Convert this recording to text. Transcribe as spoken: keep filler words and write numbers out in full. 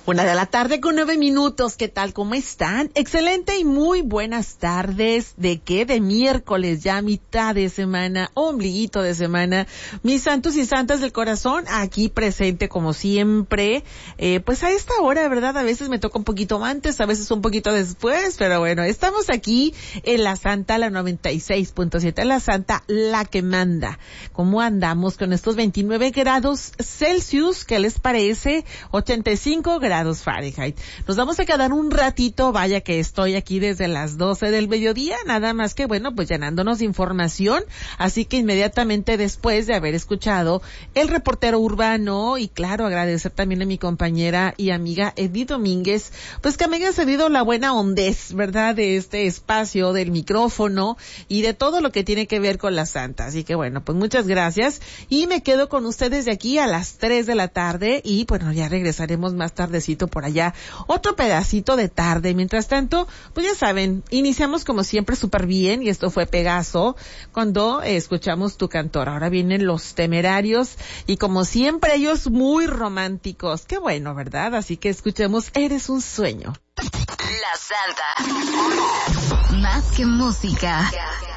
Una de la tarde con nueve minutos. ¿Qué tal? ¿Cómo están? Excelente y muy buenas tardes. ¿De qué? De miércoles, ya mitad de semana, ombliguito de semana. Mis santos y santas del corazón, aquí presente como siempre. Eh, pues a esta hora, ¿verdad? A veces me toca un poquito antes, a veces un poquito después, pero bueno, estamos aquí en La Santa, la noventa y seis punto siete. La Santa, la que manda. ¿Cómo andamos con estos veintinueve grados Celsius? ¿Qué les parece? ochenta y cinco grados Fahrenheit. Nos vamos a quedar un ratito, vaya que estoy aquí desde las doce del mediodía, nada más que bueno, pues llenándonos de información, así que inmediatamente después de haber escuchado el reportero urbano, y claro, agradecer también a mi compañera y amiga Edith Domínguez, pues que me haya cedido la buena hondez, ¿verdad?, de este espacio, del micrófono y de todo lo que tiene que ver con la Santa. Así que bueno, pues muchas gracias y me quedo con ustedes de aquí a las tres de la tarde y bueno, ya regresaremos más tarde por allá, otro pedacito de tarde. Mientras tanto, pues ya saben, iniciamos como siempre súper bien, y esto fue Pegaso, cuando eh, escuchamos Tu Cantor. Ahora vienen Los Temerarios, y como siempre ellos muy románticos. Qué bueno, ¿verdad? Así que escuchemos Eres un Sueño. La Santa. Más que música.